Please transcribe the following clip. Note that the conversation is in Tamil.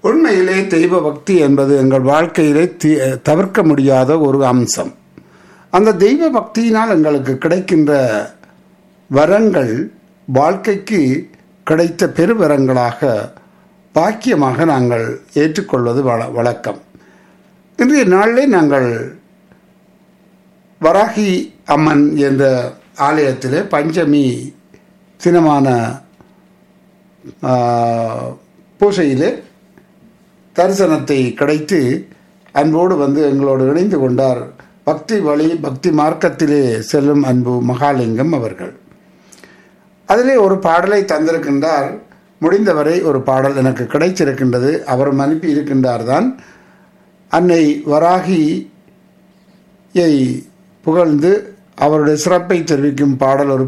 உண்மையிலே தெய்வ பக்தி என்பது எங்கள் வாழ்க்கையிலே தவிர்க்க முடியாத ஒரு அம்சம். அந்த தெய்வ பக்தியினால் எங்களுக்கு கிடைக்கின்ற வரங்கள் வாழ்க்கைக்கு கிடைத்த பெருவரங்களாக பாக்கியமாக நாங்கள் ஏற்றுக்கொள்வது வழக்கம். இன்றைய நாளிலே நாங்கள் வராகி அம்மன் என்ற ஆலயத்திலே பஞ்சமி தினமான பூசையிலே தரிசனத்தை கிடைத்து அன்போடு வந்து எங்களோடு இணைந்து கொண்டார் பக்தி வழி பக்தி மார்க்கத்திலே செல்லும் அன்பு மகாலிங்கம் அவர்கள். அதிலே ஒரு பாடலை தந்திருக்கின்றார். முடிந்தவரை ஒரு பாடல் எனக்கு கிடைச்சிருக்கின்றது. அவரும் அனுப்பி இருக்கின்றார் தான். அன்னை வராகியை புகழ்ந்து அவருடைய சிறப்பை தெரிவிக்கும் பாடல் ஒரு